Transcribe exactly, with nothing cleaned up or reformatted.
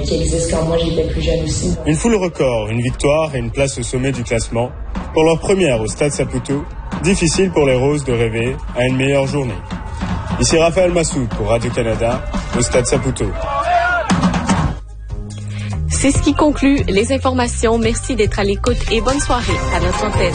qui existe quand moi j'étais plus jeune aussi. Une foule record, une victoire et une place au sommet du classement. Pour leur première au Stade Saputo, difficile pour les Roses de rêver à une meilleure journée. Ici Raphaël Massoud pour Radio-Canada, au Stade Saputo. C'est ce qui conclut les informations. Merci d'être à l'écoute et bonne soirée à notre antenne.